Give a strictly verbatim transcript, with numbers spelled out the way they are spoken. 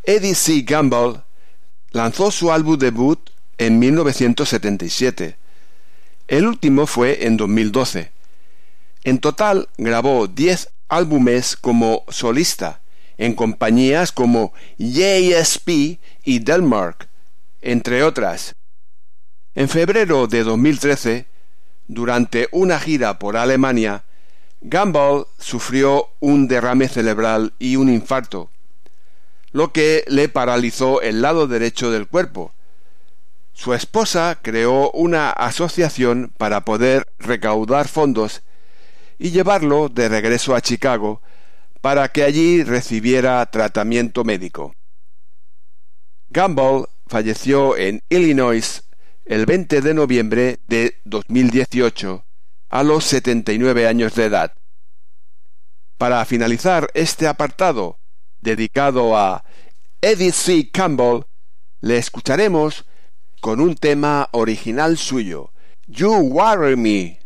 Eddie C. Gamble lanzó su álbum debut en mil novecientos setenta y siete. El último fue en dos mil doce. En total grabó diez álbumes como solista, en compañías como J S P y Delmark, entre otras. En febrero de dos mil trece, durante una gira por Alemania, Gamble sufrió un derrame cerebral y un infarto, lo que le paralizó el lado derecho del cuerpo. Su esposa creó una asociación para poder recaudar fondos y llevarlo de regreso a Chicago para que allí recibiera tratamiento médico. Gamble falleció en Illinois el veinte de noviembre de dos mil dieciocho a los setenta y nueve años de edad. Para finalizar este apartado dedicado a Eddie C. Gamble, le escucharemos con un tema original suyo, You Worry Me.